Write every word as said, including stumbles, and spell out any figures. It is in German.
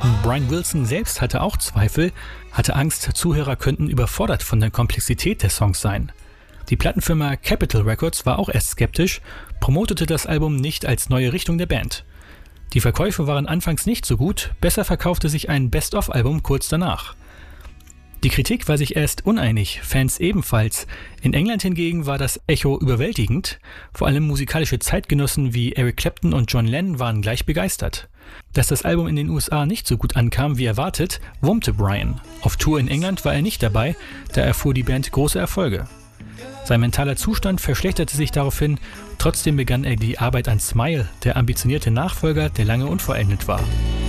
Brian Wilson selbst hatte auch Zweifel, hatte Angst, Zuhörer könnten überfordert von der Komplexität der Songs sein. Die Plattenfirma Capitol Records war auch erst skeptisch, promotete das Album nicht als neue Richtung der Band. Die Verkäufe waren anfangs nicht so gut, besser verkaufte sich ein Best-of-Album kurz danach. Die Kritik war sich erst uneinig, Fans ebenfalls. In England hingegen war das Echo überwältigend, vor allem musikalische Zeitgenossen wie Eric Clapton und John Lennon waren gleich begeistert. Dass das Album in den U S A nicht so gut ankam wie erwartet, wurmte Brian. Auf Tour in England war er nicht dabei, da erfuhr die Band große Erfolge. Sein mentaler Zustand verschlechterte sich daraufhin, trotzdem begann er die Arbeit an Smile, der ambitionierte Nachfolger, der lange unvollendet war.